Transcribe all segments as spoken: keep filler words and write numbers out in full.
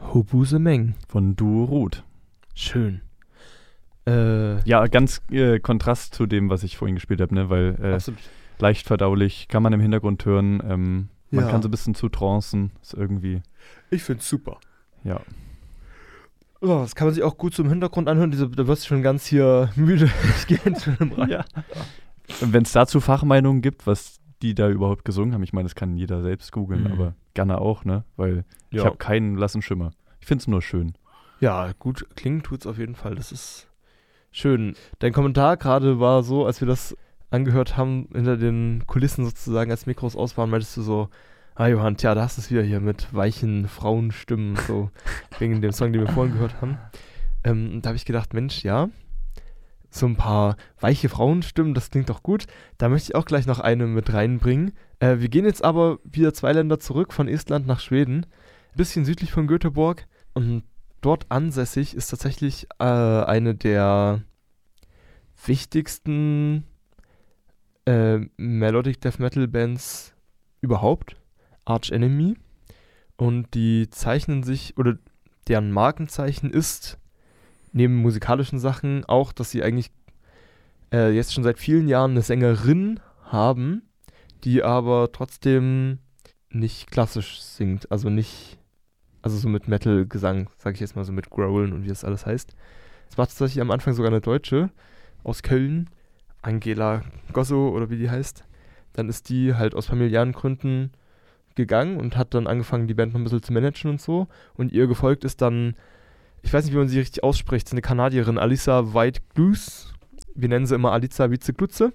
Hobuse Meng. Von Duo Ruth. Schön. Äh, Ja, ganz äh, Kontrast zu dem, was ich vorhin gespielt habe, ne? Weil äh, absolut. leicht verdaulich, kann man im Hintergrund hören. Ähm, man Ja. kann so ein bisschen zu trancen. Ist irgendwie, Ich find's super. ja. Oh, das kann man sich auch gut zum Hintergrund anhören. Diese, da wirst du schon ganz hier müde. Ich gehe jetzt schon im Rein. Ja. Und wenn es dazu Fachmeinungen gibt, was die da überhaupt gesungen haben, ich meine, das kann jeder selbst googeln, Mhm. aber gerne auch, ne? Weil ich Ja. habe keinen blassen Schimmer. Ich finde es nur schön. Ja, gut klingen tut's auf jeden Fall. Das ist schön. Dein Kommentar gerade war so, als wir das angehört haben, hinter den Kulissen sozusagen, als Mikros aus waren, meintest du so, ah Johann, tja, da hast du es wieder hier mit weichen Frauenstimmen, so wegen dem Song, den wir vorhin gehört haben. Ähm, und da habe ich gedacht, Mensch, ja, so ein paar weiche Frauenstimmen, das klingt doch gut. Da möchte ich auch gleich noch eine mit reinbringen. Äh, wir gehen jetzt aber wieder zwei Länder zurück, von Estland nach Schweden, ein bisschen südlich von Göteborg. Und dort ansässig ist tatsächlich äh, eine der wichtigsten äh, Melodic Death Metal Bands überhaupt, Arch Enemy. Und die zeichnen sich, oder deren Markenzeichen ist, neben musikalischen Sachen auch, dass sie eigentlich äh, jetzt schon seit vielen Jahren eine Sängerin haben, die aber trotzdem nicht klassisch singt, also nicht, also so mit Metal-Gesang, sag ich jetzt mal so mit Growlen und wie das alles heißt. Es war tatsächlich am Anfang sogar eine Deutsche aus Köln, Angela Gosso oder wie die heißt. Dann ist die halt aus familiären Gründen gegangen und hat dann angefangen, die Band noch ein bisschen zu managen und so. Und ihr gefolgt ist dann, ich weiß nicht, wie man sie richtig ausspricht, eine Kanadierin, Alissa White-Gluz. Wir nennen sie immer Aliza Vizeglutze.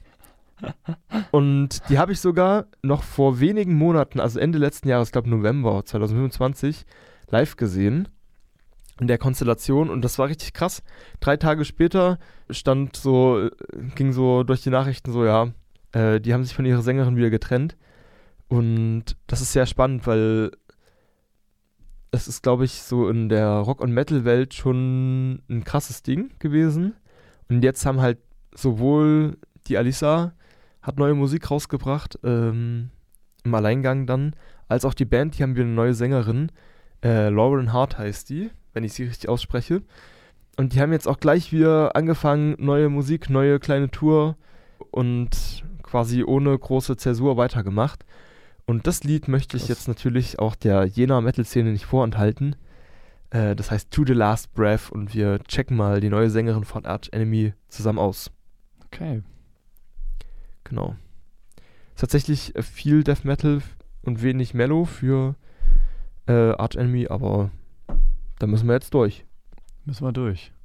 Und die habe ich sogar noch vor wenigen Monaten, also Ende letzten Jahres, ich glaube November zwanzig fünfundzwanzig, live gesehen. In der Konstellation. Und das war richtig krass. Drei Tage später stand so, ging so durch die Nachrichten so, ja, äh, die haben sich von ihrer Sängerin wieder getrennt. Und das ist sehr spannend, weil es ist, glaube ich, so in der Rock- und Metal-Welt schon ein krasses Ding gewesen. Und jetzt haben halt sowohl die Alissa hat neue Musik rausgebracht, ähm, im Alleingang dann, als auch die Band, die haben wieder eine neue Sängerin. Äh, Lauren Hart heißt die, wenn ich sie richtig ausspreche. Und die haben jetzt auch gleich wieder angefangen, neue Musik, neue kleine Tour und quasi ohne große Zäsur weitergemacht. Und das Lied möchte ich Krass. jetzt natürlich auch der Jena Metal-Szene nicht vorenthalten. Äh, das heißt To The Last Breath und wir checken mal die neue Sängerin von Arch Enemy zusammen aus. Okay. Genau. Ist tatsächlich äh, viel Death Metal und wenig Mellow für äh, Arch Enemy, aber da müssen wir jetzt durch. Müssen wir durch.